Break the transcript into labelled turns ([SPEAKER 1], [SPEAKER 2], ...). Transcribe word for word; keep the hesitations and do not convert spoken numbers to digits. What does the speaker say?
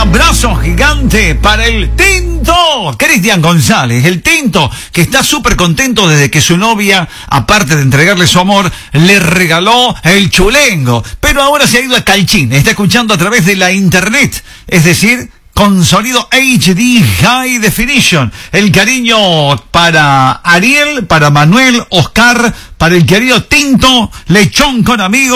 [SPEAKER 1] abrazo gigante para el Tinto, Cristian González, el Tinto, que está súper contento desde que su novia, aparte de entregarle su amor, le regaló el chulengo. Pero ahora se ha ido a Calchín, está escuchando a través de la internet, es decir, con sonido H D High Definition. El cariño para Ariel, para Manuel, Oscar, para el querido Tinto, lechón con amigos.